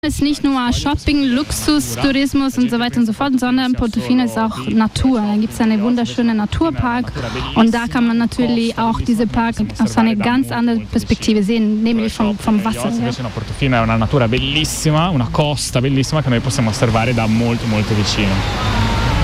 Es ist nicht nur Shopping, Luxus, Tourismus und so weiter und so fort, sondern Portofino ist auch Natur. Da gibt es einen wunderschönen Naturpark und da kann man natürlich auch diese Park aus einer ganz anderen Perspektive sehen, nämlich vom Wasser. Portofino è una natura bellissima, una costa bellissima che noi possiamo osservare da molto molto vicino.